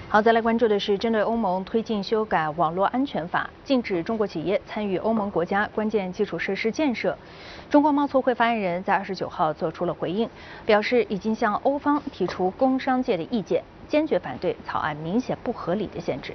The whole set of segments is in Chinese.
好，再来关注的是针对欧盟推进修改网络安全法，禁止中国企业参与欧盟国家关键基础设施建设。中国贸促会发言人在29号做出了回应，表示已经向欧方提出工商界的意见，坚决反对草案明显不合理的限制。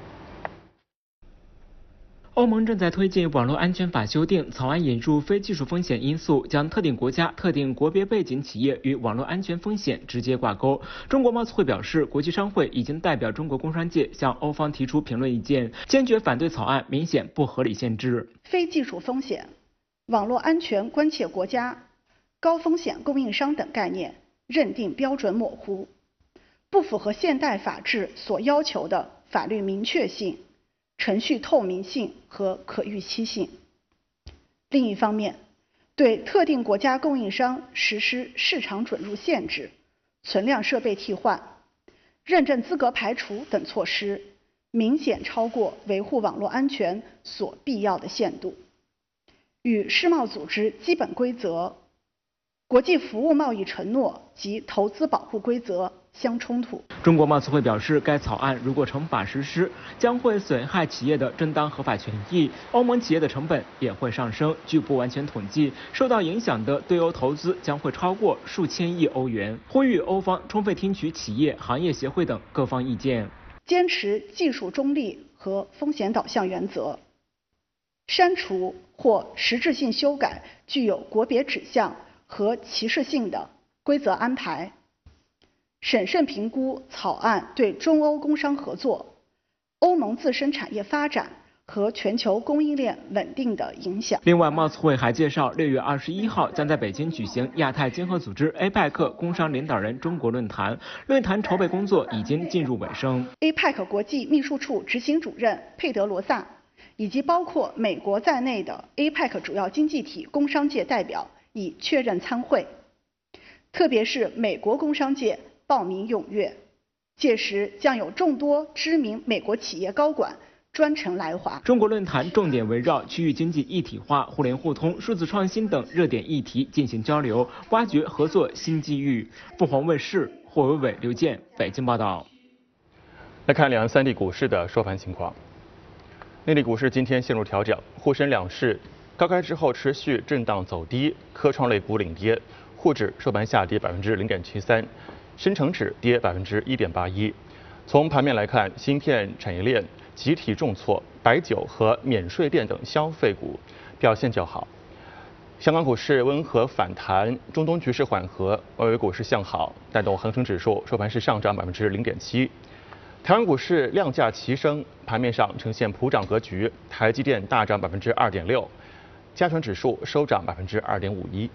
欧盟正在推进网络安全法修订，草案引入非技术风险因素，将特定国家、特定国别背景企业与网络安全风险直接挂钩。中国贸促会表示，国际商会已经代表中国工商界向欧方提出评论意见，坚决反对草案明显不合理限制。 非技术风险、网络安全关切国家、高风险供应商等概念认定标准模糊，不符合现代法治所要求的法律明确性、程序透明性和可预期性。另一方面，对特定国家供应商实施市场准入限制、存量设备替换、认证资格排除等措施，明显超过维护网络安全所必要的限度，与世贸组织基本规则、国际服务贸易承诺及投资保护规则相冲突。 中国贸促会表示，该草案如果成法实施，将会损害企业的正当合法权益，欧盟企业的成本也会上升。据不完全统计，受到影响的对欧投资将会超过数千亿欧元。呼吁欧方充分听取企业、行业协会等各方意见， 坚持技术中立和风险导向原则，删除或实质性修改具有国别指向和歧视性的规则安排，审慎评估草案对中欧工商合作、欧盟自身产业发展和全球供应链稳定的影响。 另外，贸促会还介绍，6月21号将在北京举行亚太经合组织 APEC 工商领导人中国论坛，论坛筹备工作已经进入尾声。 APEC 国际秘书处执行主任佩德罗萨以及包括美国在内的 APEC 主要经济体工商界代表已确认参会，特别是美国工商界报名踊跃，届时将有众多知名美国企业高管专程来华。 中国论坛重点围绕区域经济一体化、互联互通、数字创新等热点议题进行交流，挖掘合作新机遇。凤凰卫视霍伟伟、刘健北京报道。 来看两岸三地股市的收盘情况。内地股市今天陷入调整，沪深两市高开之后持续震荡走低，科创类股领跌，沪指收盘下跌0.73%，深成指跌1.81%。从盘面来看，芯片产业链集体重挫，白酒和免税店等消费股表现较好。香港股市温和反弹，中东局势缓和，外围股市向好，带动恒生指数收盘是上涨0.7%。台湾股市量价齐升，盘面上呈现普涨格局，台积电大涨2.6%，加权指数收涨2.51%。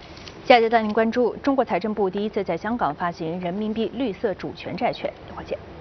下一阶段您关注，中国财政部第一次在香港发行人民币绿色主权债券。一会儿见。